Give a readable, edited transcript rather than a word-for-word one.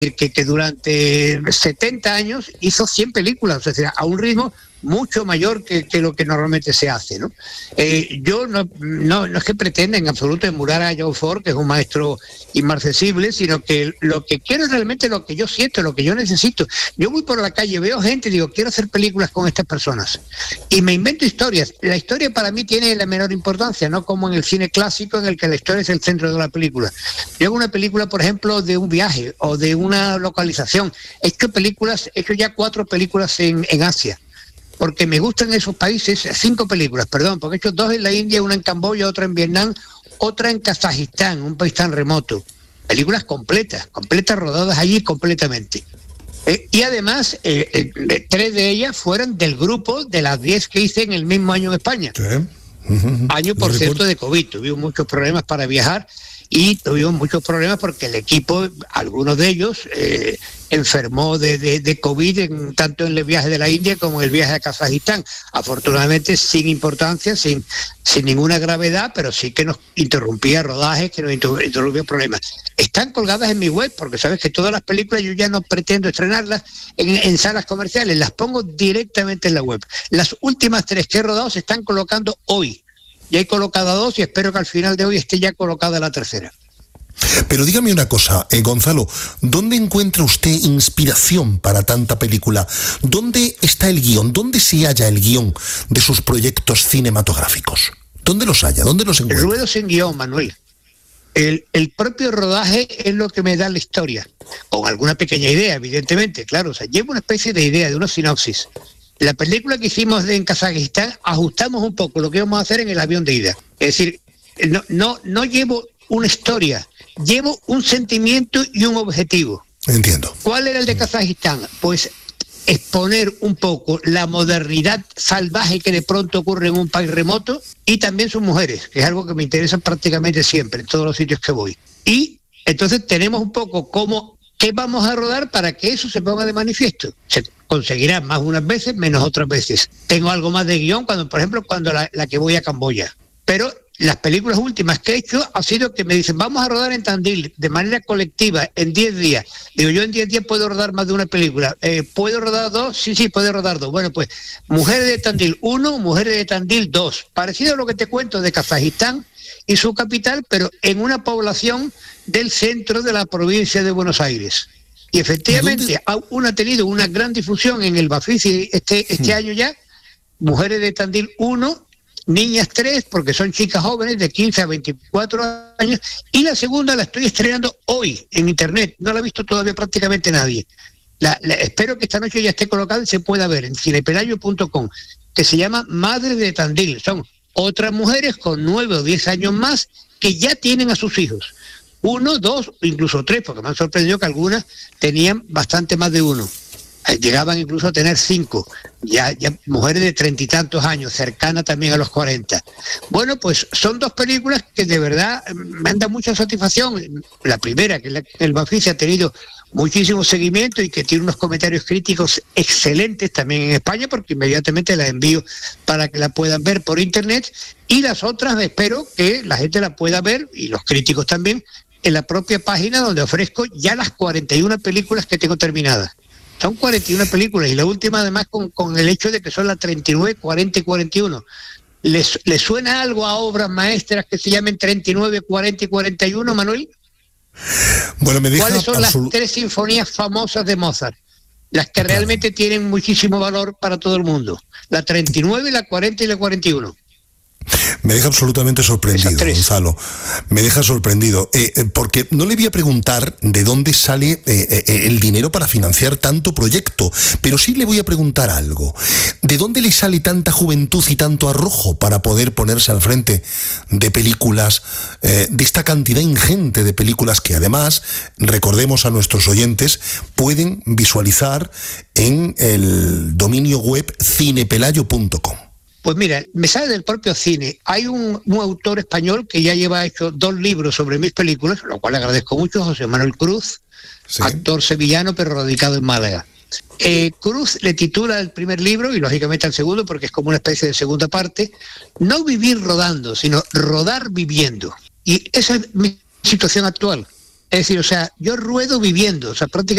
que durante 70 años hizo 100 películas, es decir, a un ritmo mucho mayor que lo que normalmente se hace, ¿no? Yo no es que pretenda en absoluto emular a John Ford, que es un maestro inmarcesible, sino que lo que quiero es realmente lo que yo siento, lo que yo necesito. Yo voy por la calle, veo gente y digo, quiero hacer películas con estas personas. Y me invento historias. La historia para mí tiene la menor importancia, no como en el cine clásico en el que la historia es el centro de la película. Yo hago una película, por ejemplo, de un viaje o de una localización. He hecho ya 4 películas en Asia, porque me gustan esos países, 5 películas, perdón, porque he hecho 2 en la India, una en Camboya, otra en Vietnam, otra en Kazajistán, un país tan remoto. Películas completas rodadas allí completamente. Y además, 3 de ellas fueron del grupo de las 10 que hice en el mismo año en España. Sí. Año, por cierto, de COVID. Tuvimos muchos problemas para viajar y tuvimos muchos problemas porque el equipo, algunos de ellos, enfermó de COVID tanto en el viaje de la India como en el viaje a Kazajistán. Afortunadamente sin importancia, sin ninguna gravedad, pero sí que nos interrumpía rodajes, que nos interrumpía problemas. Están colgadas en mi web, porque sabes que todas las películas yo ya no pretendo estrenarlas en salas comerciales, las pongo directamente en la web. Las últimas 3 que he rodado se están colocando hoy. Ya he colocado 2 y espero que al final de hoy esté ya colocada la 3ª. Pero dígame una cosa, Gonzalo, ¿dónde encuentra usted inspiración para tanta película? ¿Dónde está el guión? ¿Dónde se halla el guión de sus proyectos cinematográficos? ¿Dónde los halla? ¿Dónde los encuentra? Ruedo sin guión, Manuel. El propio rodaje es lo que me da la historia, con alguna pequeña idea, evidentemente, claro. O sea, llevo una especie de idea, de una sinopsis. La película que hicimos en Kazajistán, ajustamos un poco lo que íbamos a hacer en el avión de ida. Es decir, no llevo una historia, llevo un sentimiento y un objetivo. Entiendo. ¿Cuál era el de Kazajistán? Pues exponer un poco la modernidad salvaje que de pronto ocurre en un país remoto y también sus mujeres, que es algo que me interesa prácticamente siempre en todos los sitios que voy. Y entonces tenemos un poco qué vamos a rodar para que eso se ponga de manifiesto. Se conseguirá más unas veces, menos otras veces. Tengo algo más de guión, por ejemplo, cuando la que voy a Camboya. Pero las películas últimas que he hecho ha sido que me dicen, vamos a rodar en Tandil de manera colectiva en 10 días. Digo, yo en 10 días puedo rodar más de una película. ¿Puedo rodar 2? Sí, puedo rodar 2. Bueno, pues Mujeres de Tandil 1, Mujeres de Tandil 2. Parecido a lo que te cuento de Kazajistán y su capital, pero en una población del centro de la provincia de Buenos Aires. Y efectivamente ha tenido una gran difusión en el Bafisi este año ya. Mujeres de Tandil 1, Niñas 3, porque son chicas jóvenes de 15 a 24 años, y la segunda la estoy estrenando hoy en internet, no la ha visto todavía prácticamente nadie. Espero que esta noche ya esté colocada y se pueda ver en cinepelayo.com, que se llama Madres de Tandil. Son otras mujeres con 9 o 10 años más que ya tienen a sus hijos. 1, 2, incluso 3, porque me han sorprendido que algunas tenían bastante más de 1. Llegaban incluso a tener 5, ya mujeres de 30 y tantos años, cercanas también a los 40. Bueno, pues son 2 películas que de verdad me han dado mucha satisfacción. La primera, que el Bafisi ha tenido muchísimo seguimiento y que tiene unos comentarios críticos excelentes también en España, porque inmediatamente la envío para que la puedan ver por internet, y las otras espero que la gente la pueda ver, y los críticos también, en la propia página donde ofrezco ya las 41 películas que tengo terminadas. Son 41 películas y la última además con el hecho de que son las 39, 40 y 41. ¿Les suena algo a obras maestras que se llamen 39, 40 y 41, Manuel? Bueno, ¿Cuáles son las 3 sinfonías famosas de Mozart? Las que realmente tienen muchísimo valor para todo el mundo. La 39, la 40 y la 41. Me deja absolutamente sorprendido, Gonzalo. Me deja sorprendido. Porque no le voy a preguntar de dónde sale el dinero para financiar tanto proyecto, pero sí le voy a preguntar algo. ¿De dónde le sale tanta juventud y tanto arrojo para poder ponerse al frente de películas, de esta cantidad ingente de películas que además, recordemos a nuestros oyentes, pueden visualizar en el dominio web cinepelayo.com? Pues mira, me sale del propio cine. Hay un autor español que ya lleva hecho 2 libros sobre mis películas, lo cual agradezco mucho, José Manuel Cruz, sí, actor sevillano pero radicado en Málaga. Cruz le titula el primer libro, y lógicamente al segundo, porque es como una especie de segunda parte, no vivir rodando, sino rodar viviendo. Y esa es mi situación actual. Es decir, o sea, yo ruedo viviendo, o sea, prácticamente